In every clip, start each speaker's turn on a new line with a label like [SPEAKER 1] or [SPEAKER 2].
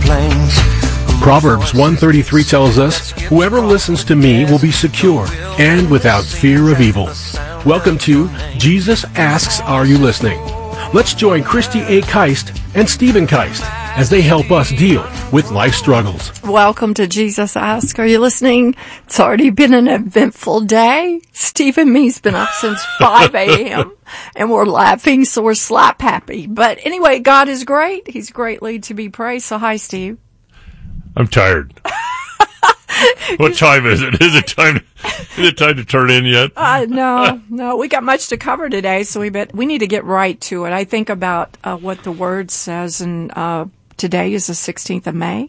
[SPEAKER 1] plains.
[SPEAKER 2] Proverbs 1:33 tells us, "Whoever listens to me will be secure and without fear of evil." Welcome to Jesus Asks, Are You Listening? Let's join Christy A. Keist and Stephen Keist as they help us deal with life struggles.
[SPEAKER 3] Welcome to Jesus Ask. Are you listening? It's already been an eventful day. Steve and me's been up since 5 a.m. and we're laughing, so we're slap happy. But anyway, God is great. He's greatly to be praised. So hi, Steve.
[SPEAKER 4] I'm tired. What time is it? Is it time to turn in yet?
[SPEAKER 3] No. We got much to cover today, so we need to get right to it. I think about what the Word says, and today is the 16th of May.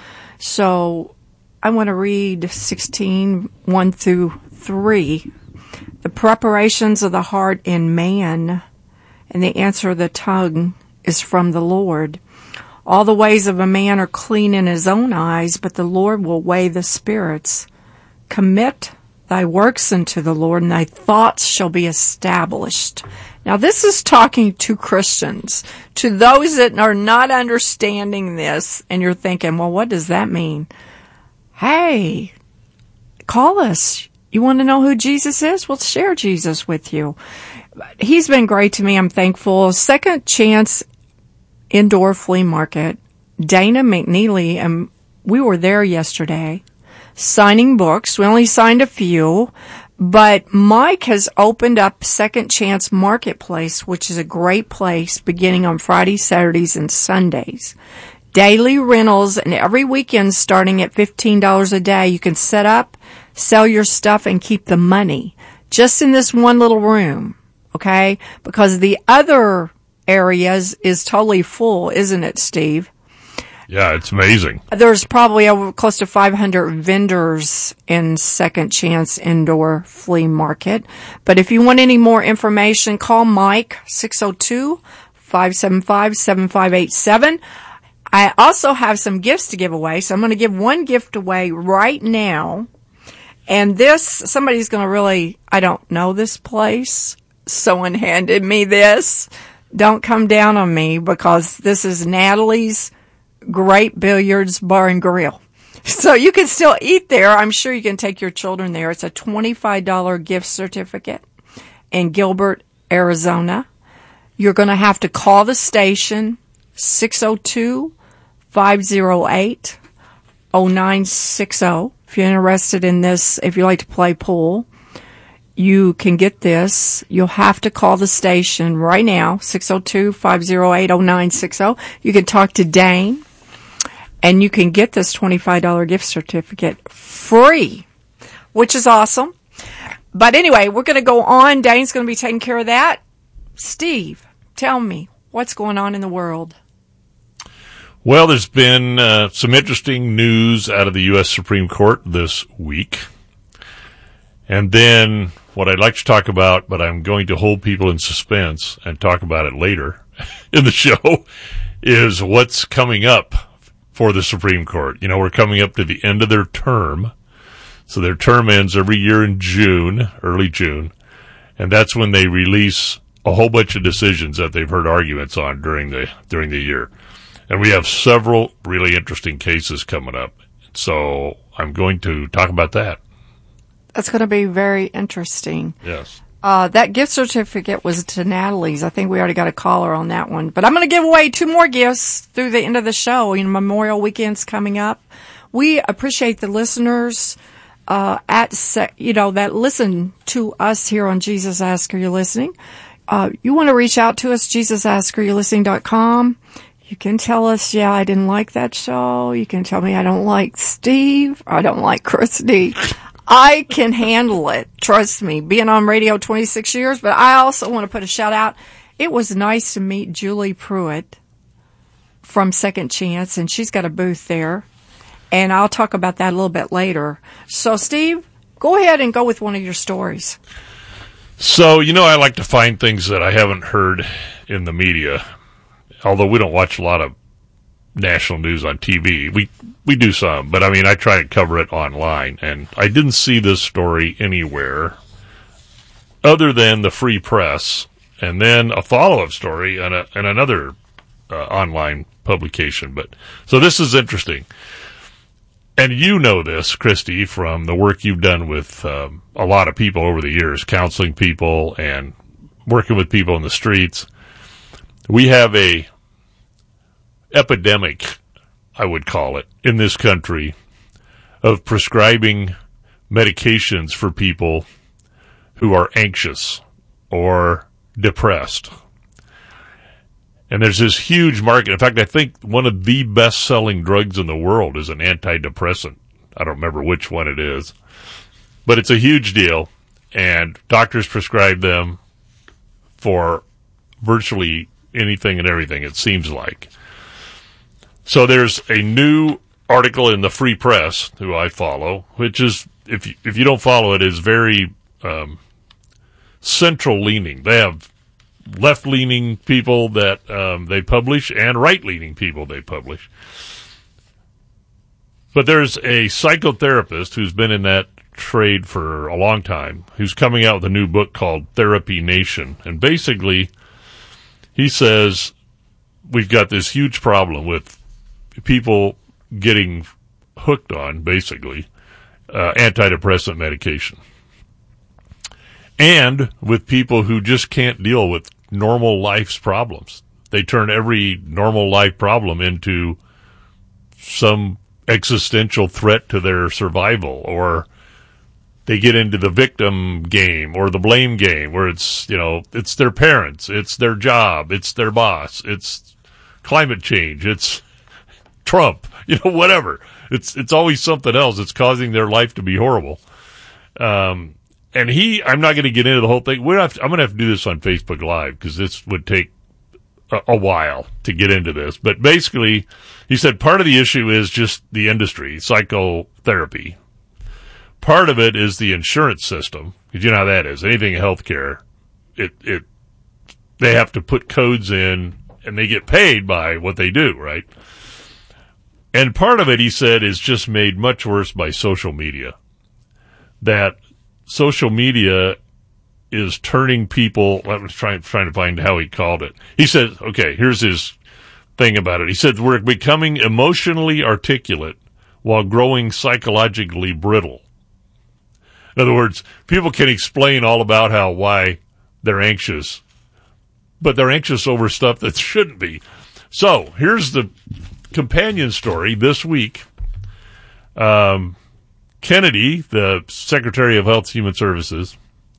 [SPEAKER 3] So I want to read 16, 1 through 3. The preparations of the heart in man, and the answer of the tongue is from the Lord. All the ways of a man are clean in his own eyes, but the Lord will weigh the spirits. Commit thy works unto the Lord, and thy thoughts shall be established. Now, this is talking to Christians, to those that are not understanding this, and you're thinking, well, what does that mean? Hey, call us. You want to know who Jesus is? We'll share Jesus with you. He's been great to me. I'm thankful. Second Chance Indoor Flea Market. Dana McNeely, and we were there yesterday signing books. We only signed a few, but Mike has opened up Second Chance Marketplace, which is a great place beginning on Fridays, Saturdays, and Sundays. Daily rentals, and every weekend starting at $15 a day. You can set up, sell your stuff, and keep the money just in this one little room, okay? Because the other areas is totally full, isn't it, Steve?
[SPEAKER 4] Yeah, it's amazing.
[SPEAKER 3] There's probably close to 500 vendors in Second Chance Indoor Flea Market. But if you want any more information, call Mike, 602-575-7587. I also have some gifts to give away, so I'm going to give one gift away right now. And somebody's going to really, I don't know this place. Someone handed me this. Don't come down on me, because this is Natalie's Great Billiards Bar and Grill. So you can still eat there. I'm sure you can take your children there. It's a $25 gift certificate in Gilbert, Arizona. You're going to have to call the station, 602-508-0960. If you're interested in this, if you like to play pool, you can get this. You'll have to call the station right now, 602-508-0960. You can talk to Dane, and you can get this $25 gift certificate free, which is awesome. But anyway, we're going to go on. Dane's going to be taking care of that. Steve, tell me, what's going on in the world?
[SPEAKER 4] Well, there's been some interesting news out of the U.S. Supreme Court this week. And then what I'd like to talk about, but I'm going to hold people in suspense and talk about it later in the show, is what's coming up for the Supreme Court. You know, we're coming up to the end of their term. So their term ends every year in June, early June. And that's when they release a whole bunch of decisions that they've heard arguments on during the year. And we have several really interesting cases coming up. So I'm going to talk about that.
[SPEAKER 3] That's going to be very interesting.
[SPEAKER 4] Yes.
[SPEAKER 3] That gift certificate was to Natalie's. I think we already got a caller on that one. But I'm going to give away 2 more gifts through the end of the show. Memorial Weekend's coming up. We appreciate the listeners that listen to us here on Jesus Ask, Are You Listening? You want to reach out to us, JesusAskAreYouListening.com. You can tell us, yeah, I didn't like that show. You can tell me I don't like Steve. I don't like Christy. I can handle it. Trust me, being on radio 26 years. But I also want to put a shout out. It was nice to meet Julie Pruitt from Second Chance, and she's got a booth there. And I'll talk about that a little bit later. So, Steve, go ahead and go with one of your stories.
[SPEAKER 4] So, I like to find things that I haven't heard in the media. Although we don't watch a lot of national news on TV. We do some, but I try to cover it online, and I didn't see this story anywhere other than the Free Press, and then a follow-up story and another online publication. But so this is interesting. And you know this, Christy, from the work you've done with a lot of people over the years, counseling people and working with people in the streets. We have a epidemic, I would call it, in this country of prescribing medications for people who are anxious or depressed. And there's this huge market. In fact, I think one of the best-selling drugs in the world is an antidepressant. I don't remember which one it is. But it's a huge deal, and doctors prescribe them for virtually anything and everything, it seems like. So there's a new article in the Free Press, who I follow, which is, if you don't follow it, is very central-leaning. They have left-leaning people that they publish and right-leaning people they publish. But there's a psychotherapist who's been in that trade for a long time who's coming out with a new book called Therapy Nation. And basically, he says we've got this huge problem with people getting hooked on, basically, antidepressant medication. And with people who just can't deal with normal life's problems. They turn every normal life problem into some existential threat to their survival, or they get into the victim game or the blame game where it's, it's their parents, it's their job, it's their boss, it's climate change, it's Trump, whatever. It's always something else that's causing their life to be horrible. And I'm not going to get into the whole thing. I'm going to have to do this on Facebook Live because this would take a while to get into this. But basically, he said part of the issue is just the industry, psychotherapy. Part of it is the insurance system, because you know how that is. Anything in healthcare, they have to put codes in, and they get paid by what they do, right? And part of it, he said, is just made much worse by social media. That social media is turning people. I was trying to find how he called it. He said, okay, here's his thing about it. He said, we're becoming emotionally articulate while growing psychologically brittle. In other words, people can explain all about why they're anxious, but they're anxious over stuff that shouldn't be. So here's the companion story this week. Kennedy, the Secretary of Health and Human Services,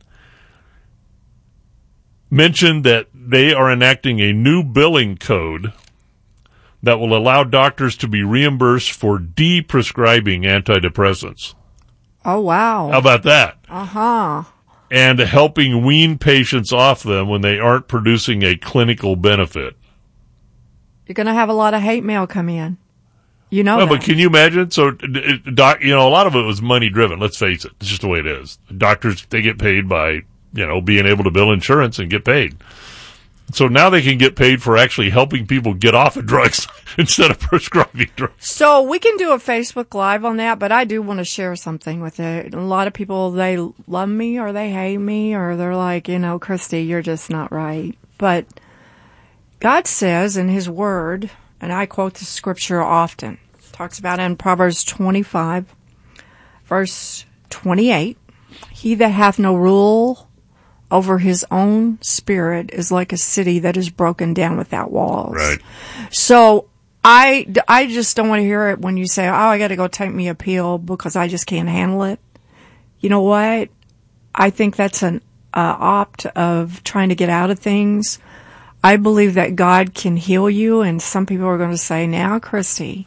[SPEAKER 4] mentioned that they are enacting a new billing code that will allow doctors to be reimbursed for de-prescribing antidepressants.
[SPEAKER 3] Oh, wow.
[SPEAKER 4] How about that?
[SPEAKER 3] Uh-huh.
[SPEAKER 4] And helping wean patients off them when they aren't producing a clinical benefit.
[SPEAKER 3] You're going to have a lot of hate mail come in. That.
[SPEAKER 4] But can you imagine? So, a lot of it was money driven. Let's face it. It's just the way it is. Doctors, they get paid by, being able to bill insurance and get paid. So now they can get paid for actually helping people get off of drugs instead of prescribing drugs.
[SPEAKER 3] So we can do a Facebook Live on that, but I do want to share something with it. A lot of people, they love me or they hate me or they're like, Christy, you're just not right. But God says in His Word, and I quote the scripture often, talks about it in Proverbs 25, verse 28, he that hath no rule over his own spirit is like a city that is broken down without walls.
[SPEAKER 4] Right.
[SPEAKER 3] So I just don't want to hear it when you say, I got to go take me a pill because I just can't handle it. You know what? I think that's an opt of trying to get out of things. I believe that God can heal you, and some people are going to say, now, Christy.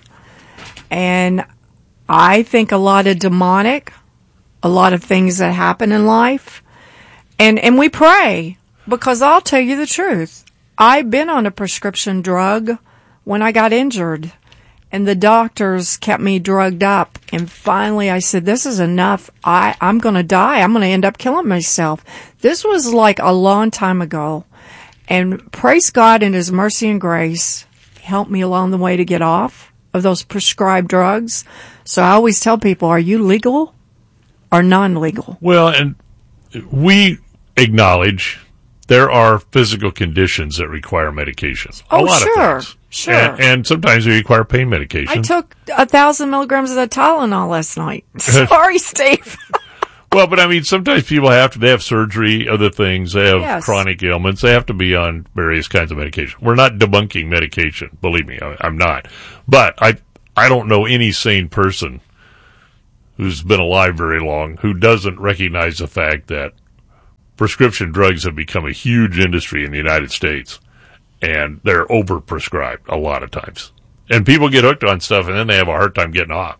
[SPEAKER 3] And I think a lot of demonic, a lot of things that happen in life. And we pray, because I'll tell you the truth. I've been on a prescription drug when I got injured, and the doctors kept me drugged up. And finally I said, this is enough. I'm going to die. I'm going to end up killing myself. This was like a long time ago. And praise God in His mercy and grace helped me along the way to get off of those prescribed drugs. So I always tell people, are you legal or non-legal?
[SPEAKER 4] Well, and we acknowledge there are physical conditions that require medication.
[SPEAKER 3] Oh,
[SPEAKER 4] a lot
[SPEAKER 3] sure,
[SPEAKER 4] of things.
[SPEAKER 3] sure.
[SPEAKER 4] And sometimes they require pain medication.
[SPEAKER 3] I took 1,000 milligrams of the Tylenol last night. Sorry, Steve.
[SPEAKER 4] Well, but I mean, sometimes people they have surgery, other things, they have
[SPEAKER 3] Yes.
[SPEAKER 4] chronic ailments, they have to be on various kinds of medication. We're not debunking medication, believe me, I'm not. But I don't know any sane person who's been alive very long who doesn't recognize the fact that prescription drugs have become a huge industry in the United States, and they're overprescribed a lot of times. And people get hooked on stuff, and then they have a hard time getting off.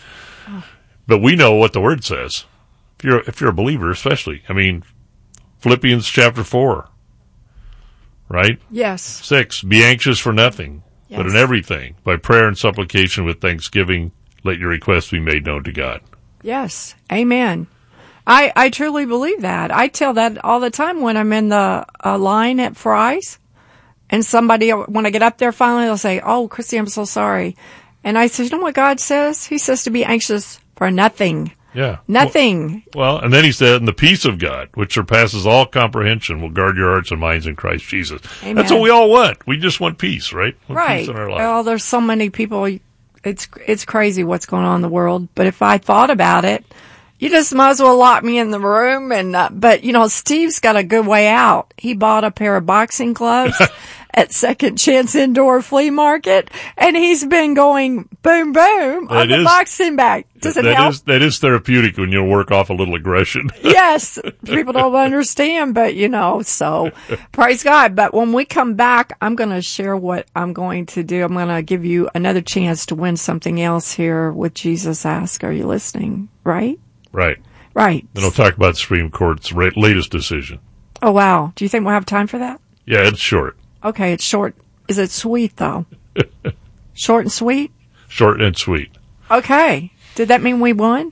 [SPEAKER 4] But we know what the Word says. If you're a believer, especially. I mean, Philippians chapter 4, right?
[SPEAKER 3] Yes.
[SPEAKER 4] 6, be anxious for nothing, but in
[SPEAKER 3] Yes.
[SPEAKER 4] everything, by prayer and supplication with thanksgiving, let your requests be made known to God.
[SPEAKER 3] Yes. Amen. I truly believe that. I tell that all the time when I'm in the line at Fry's, and somebody, when I get up there finally, they'll say, "Oh, Christy, I'm so sorry." And I say, "You know what God says? He says to be anxious for nothing."
[SPEAKER 4] Yeah.
[SPEAKER 3] Nothing.
[SPEAKER 4] Well, and then he said, and the peace of God, which surpasses all comprehension, will guard your hearts and minds in Christ Jesus.
[SPEAKER 3] Amen.
[SPEAKER 4] That's what we all want. We just want peace, right? Want
[SPEAKER 3] Right.
[SPEAKER 4] Peace in our life.
[SPEAKER 3] Well, there's so many people. It's crazy what's going on in the world. But if I thought about it, you just might as well lock me in the room. And but Steve's got a good way out. He bought a pair of boxing gloves at Second Chance Indoor Flea Market, and he's been going boom boom on the boxing bag. Does it help?
[SPEAKER 4] That is therapeutic when you work off a little aggression.
[SPEAKER 3] Yes, people don't understand, but so praise God. But when we come back, I'm going to share what I'm going to do. I'm going to give you another chance to win something else here with Jesus Ask. Are you listening? Right?
[SPEAKER 4] Right.
[SPEAKER 3] Right.
[SPEAKER 4] Then I'll talk about the Supreme Court's latest decision.
[SPEAKER 3] Oh, wow. Do you think we'll have time for that?
[SPEAKER 4] Yeah, it's short.
[SPEAKER 3] Okay, it's short. Is it sweet, though? Short and sweet?
[SPEAKER 4] Short and sweet.
[SPEAKER 3] Okay. Did that mean we won?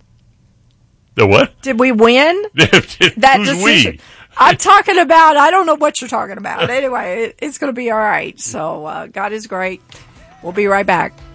[SPEAKER 4] The what?
[SPEAKER 3] Did we win? That
[SPEAKER 4] Who's
[SPEAKER 3] decision?
[SPEAKER 4] we?
[SPEAKER 3] I'm talking about, I don't know what you're talking about. Anyway, it's going to be all right. So God is great. We'll be right back.